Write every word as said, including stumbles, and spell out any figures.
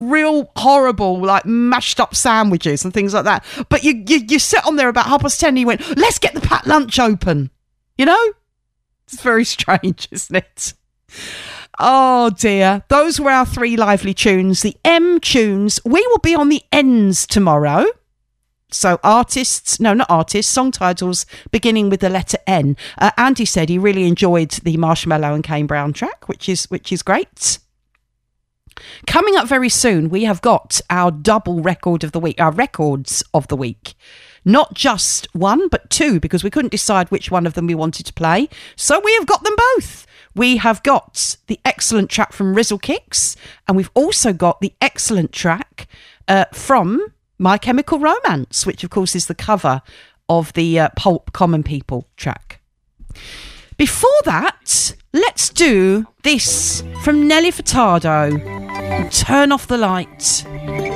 real horrible, like mashed up sandwiches and things like that. But you you, you sit on there about half past ten and you went, let's get the packed lunch open. You know? It's very strange, isn't it? Oh dear. Those were our three lively tunes. The M tunes. We will be on the N's tomorrow. So artists, no, not artists, song titles beginning with the letter N. Uh, Andy said he really enjoyed the Marshmallow and Kane Brown track, which is which is great. Coming up very soon, we have got our double record of the week, our records of the week. Not just one, but two, because we couldn't decide which one of them we wanted to play. So we have got them both. We have got the excellent track from Rizzle Kicks, and we've also got the excellent track uh, from My Chemical Romance, which of course is the cover of the uh, Pulp Common People track. Before that, let's do this from Nelly Furtado. Turn Off the Light.